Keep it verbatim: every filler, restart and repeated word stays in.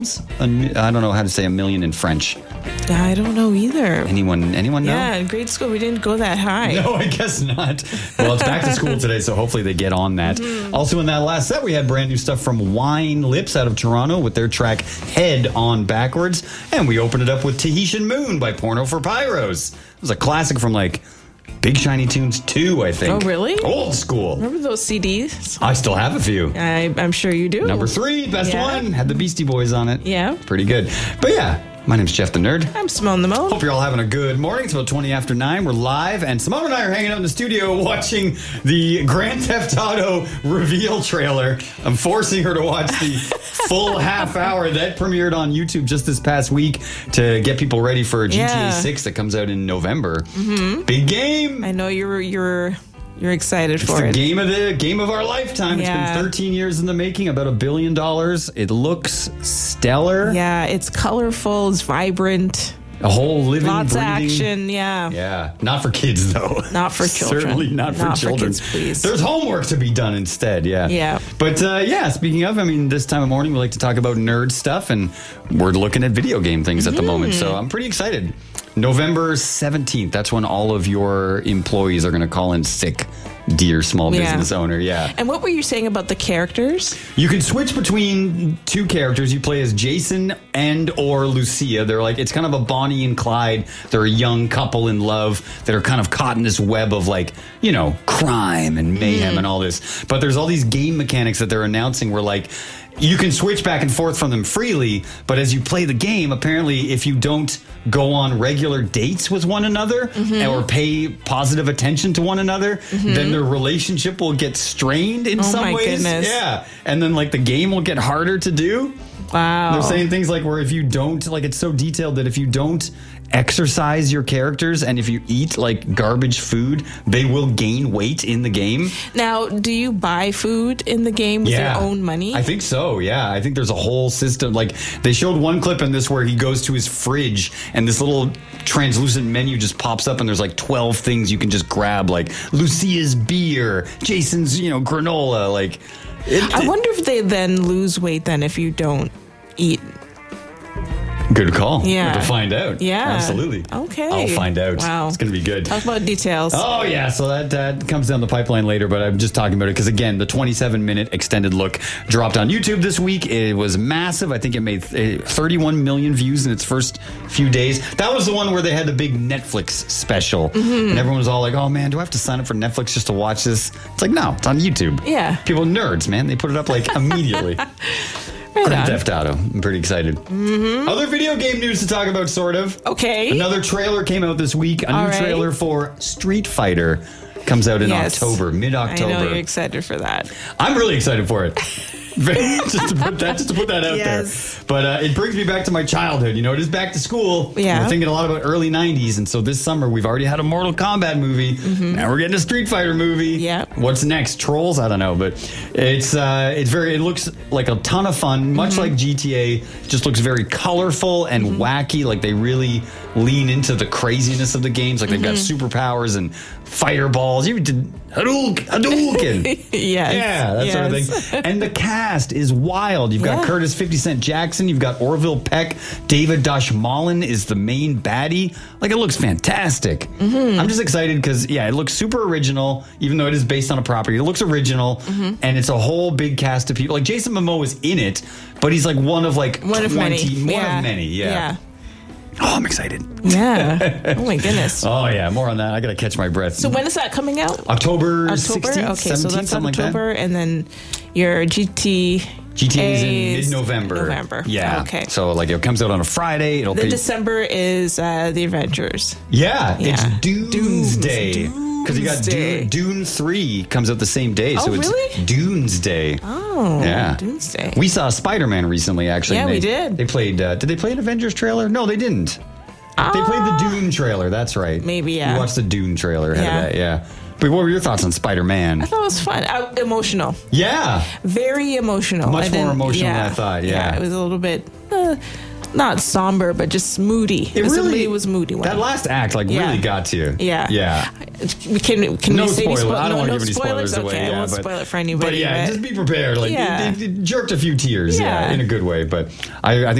A, I don't know how to say a million in French. I don't know either. Anyone anyone know? Yeah, in grade school, we didn't go that high. No, I guess not. Well, it's back to school today, so hopefully they get on that. Mm-hmm. Also in that last set, we had brand new stuff from Wine Lips out of Toronto with their track Head On Backwards. And we opened it up with Tahitian Moon by Porno for Pyros. It was a classic from like Big Shiny Tunes two, I think. Oh, really? Old school. Remember those C Ds? I still have a few. I, I'm sure you do. Number three, best Yeah. one, had the Beastie Boys on it. Yeah. Pretty good. But yeah, my name's Jeff the Nerd. I'm Simone the Mo. Hope you're all having a good morning. It's about twenty after nine. We're live, and Simone and I are hanging out in the studio watching the Grand Theft Auto reveal trailer. I'm forcing her to watch the full half hour that premiered on YouTube just this past week to get people ready for G T A Yeah. six that comes out in November. Mm-hmm. Big game. I know you're you're you're excited It's for the it. game of the game of our lifetime. Yeah. It's been thirteen years in the making, about a billion dollars. It looks stellar. Yeah, it's colorful, it's vibrant, A whole living, lots breathing. of action. Yeah. Yeah, not for kids though. Not for children. Certainly not for Not for children. kids, please. There's homework to be done instead. Yeah. Yeah. But uh, yeah, speaking of, I mean, this time of morning we like to talk about nerd stuff, and we're looking at video game things at the moment. So I'm pretty excited. November seventeenth. That's when all of your employees are going to call in sick. Dear small Yeah. business owner, yeah. And what were you saying about the characters? You can switch between two characters. You play as Jason and or Lucia. They're like, it's kind of a Bonnie and Clyde. They're a young couple in love that are kind of caught in this web of like, you know, crime and mayhem mm. and all this. But there's all these game mechanics that they're announcing where like, you can switch back and forth from them freely, but as you play the game, apparently if you don't go on regular dates with one another mm-hmm. or pay positive attention to one another, mm-hmm. then their relationship will get strained in oh some my ways. Goodness. Yeah. And then like the game will get harder to do. Wow. They're saying things like where if you don't, like it's so detailed that if you don't exercise your characters and if you eat like garbage food, they will gain weight in the game. Now, do you buy food in the game with Yeah. your own money? I think so, yeah. I think there's a whole system. Like they showed one clip in this where he goes to his fridge and this little translucent menu just pops up and there's like twelve things you can just grab, like Lucia's beer, Jason's, you know, granola, like it, I wonder if they then lose weight then if you don't eat. Good call. Yeah. We'll have to find out. Yeah. Absolutely. Okay. I'll find out. Wow. It's going to be good. Talk about details. Oh, yeah. So that, that comes down the pipeline later, but I'm just talking about it because, again, the twenty-seven minute extended look dropped on YouTube this week. It was massive. I think it made thirty-one million views in its first few days. That was the one where they had the big Netflix special. Mm-hmm. And everyone was all like, oh, man, do I have to sign up for Netflix just to watch this? It's like, no, it's on YouTube. Yeah. People are nerds, man. They put it up like immediately. Right Grand on. Theft Auto. I'm pretty excited. Mm-hmm. Other video game news to talk about, sort of. Okay. Another trailer came out this week. A All new right. trailer for Street Fighter comes out in Yes. October, mid-October. I know you're excited for that. I'm really excited for it. just to put that, just to put that out Yes. there. But uh, it brings me back to my childhood. You know, it is back to school. Yeah. We're thinking a lot about early nineties, and so this summer we've already had a Mortal Kombat movie. Mm-hmm. Now we're getting a Street Fighter movie. Yeah. What's next? Trolls? I don't know, but it's uh, it's very. It looks like a ton of fun, much mm-hmm. like G T A. It just looks very colorful and mm-hmm. wacky. Like they really lean into the craziness of the games. Like they've mm-hmm. got superpowers and fireballs. You did Hadouken. Hadouken. Yes. Yeah, that yes. sort of thing. And the cast is wild. You've got Yeah. Curtis fifty Cent Jackson. You've got Orville Peck. David Dashmalin is the main baddie. Like, it looks fantastic. Mm-hmm. I'm just excited because, yeah, it looks super original, even though it is based on a property. It looks original, mm-hmm. and it's a whole big cast of people. Like, Jason Momoa is in it, but he's like one of like One twenty. of many. One Yeah. of many, yeah. Yeah. Oh, I'm excited. Yeah. Oh, my goodness. Oh, yeah, more on that. I got to catch my breath. So when is that coming out? October, October? sixteenth, Okay, so seventeenth, that's something like that. October, and then your G T... G T A is in is mid-November. November. Yeah. Okay. So, like, it comes out on a Friday. It'll The be... December is uh, The Avengers. Yeah, Yeah. it's Doomsday. Dunes- Because you got Doomsday. Dune, Dune three comes out the same day. Oh, so it's really? Doomsday. Oh, Yeah. Doomsday. We saw Spider-Man recently, actually. Yeah, and we they, did. They played, uh, did they play an Avengers trailer? No, they didn't. Ah, They played the Dune trailer. That's right. Maybe, yeah. We watched the Dune trailer ahead Yeah. of that, yeah. But what were your thoughts on Spider-Man? I thought it was fun. Uh, emotional. Yeah. Very emotional. Much I more didn't- emotional than I thought, yeah. It was a little bit... Uh, not somber, but just moody. It really it was moody. When that last act like Yeah. really got to you. Yeah. Yeah. Can can No we say any spoilers. spo- I don't no, want to no give any spoilers, away. Okay, Yeah, I won't but, spoil it for anybody. But yeah, but- just be prepared. Like Yeah. it, it, it jerked a few tears. Yeah. Yeah. in a good way. But I, I think.